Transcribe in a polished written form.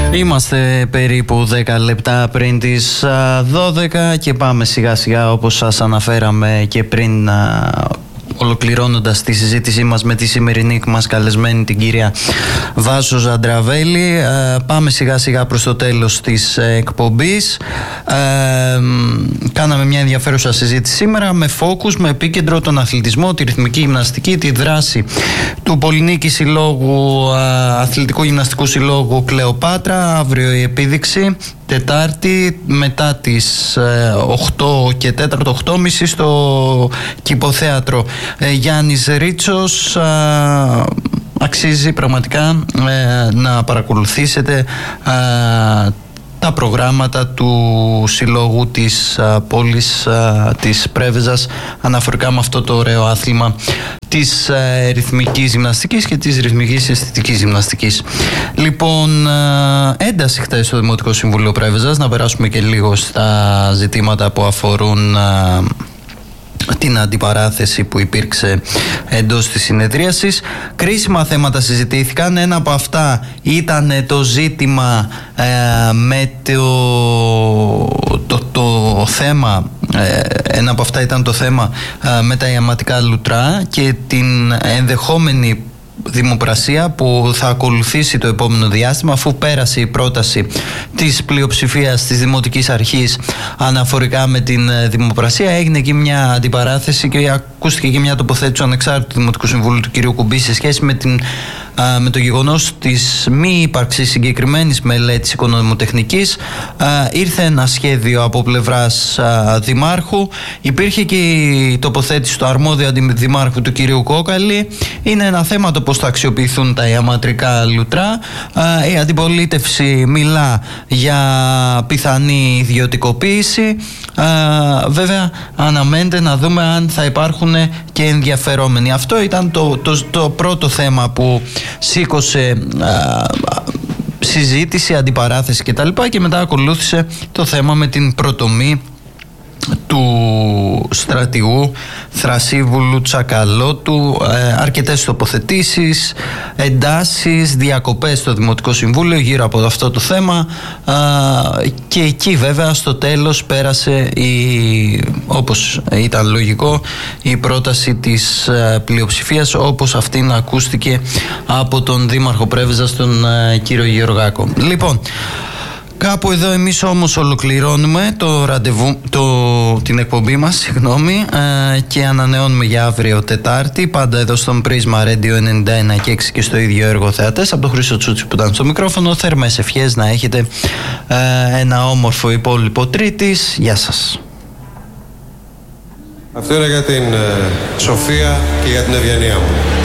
Είμαστε περίπου 10 λεπτά πριν τις 12 και πάμε σιγά σιγά, όπως σας αναφέραμε και πριν, ολοκληρώνοντας τη συζήτησή μας με τη σημερινή μας καλεσμένη, την κυρία Βάσο Ζαντραβέλη. Πάμε σιγά σιγά προς το τέλος της εκπομπής. Κάναμε μια ενδιαφέρουσα συζήτηση σήμερα με φόκους, με επίκεντρο τον αθλητισμό, τη ρυθμική γυμναστική, τη δράση του Πολυνίκη Συλλόγου, Αθλητικού Γυμναστικού Συλλόγου Κλεοπάτρα. Αύριο η επίδειξη, Τετάρτη, μετά τις 8 και 4, 8.30 στο Κηποθέατρο Γιάννης Ρίτσος. Αξίζει πραγματικά να παρακολουθήσετε τα προγράμματα του Συλλόγου της πόλης της Πρέβεζας αναφορικά με αυτό το ωραίο άθλημα της ρυθμικής γυμναστικής και της ρυθμικής αισθητικής γυμναστικής. Λοιπόν, ένταση χθες στο Δημοτικό Συμβούλιο Πρέβεζας. Να περάσουμε και λίγο στα ζητήματα που αφορούν την αντιπαράθεση που υπήρξε εντός της συνεδρίασης. Κρίσιμα θέματα συζητήθηκαν. Ένα από αυτά ήταν το ζήτημα με το θέμα, ένα από αυτά ήταν το θέμα με τα ιαματικά λουτρά και την ενδεχόμενη δημοπρασία που θα ακολουθήσει το επόμενο διάστημα, αφού πέρασε η πρόταση της πλειοψηφίας της Δημοτικής Αρχής αναφορικά με την δημοπρασία. Έγινε εκεί μια αντιπαράθεση και ακούστηκε και μια τοποθέτηση του ανεξάρτητου Δημοτικού Συμβούλου του κ. Κουμπή σε σχέση με το γεγονός της μη ύπαρξης συγκεκριμένης μελέτης οικονομοτεχνικής. Ήρθε ένα σχέδιο από πλευράς Δημάρχου, υπήρχε και η τοποθέτηση του αρμόδιου αντιδημάρχου του κ. Κόκαλη. Είναι ένα θέμα το πώς θα αξιοποιηθούν τα ιαματρικά λουτρά. Η αντιπολίτευση μιλά για πιθανή ιδιωτικοποίηση. Βέβαια αναμένεται να δούμε αν θα υπάρχουν και ενδιαφερόμενοι. Αυτό ήταν το πρώτο θέμα που σήκωσε συζήτηση, αντιπαράθεση κτλ. Και μετά ακολούθησε το θέμα με την προτομή του στρατηγού Θρασίβουλου Τσακαλώτου. Αρκετές τοποθετήσεις, εντάσεις, διακοπές στο Δημοτικό Συμβούλιο γύρω από αυτό το θέμα, και εκεί βέβαια στο τέλος πέρασε όπως ήταν λογικό, η πρόταση της πλειοψηφίας, όπως αυτήν ακούστηκε από τον Δήμαρχο Πρέβεζας, τον κύριο Γεωργάκο. Λοιπόν, κάπου εδώ εμείς όμως ολοκληρώνουμε το ραντεβού, την εκπομπή μας, και ανανεώνουμε για αύριο Τετάρτη, πάντα εδώ στον Πρίσμα Radio 91 και 6 και στο ίδιο έργο θεατές. Από τον Χρήστο Τσούτσι που ήταν στο μικρόφωνο, θερμές ευχές να έχετε ένα όμορφο υπόλοιπο Τρίτης. Γεια σας. Αυτό είναι για την Σοφία και για την Ευγενία μου.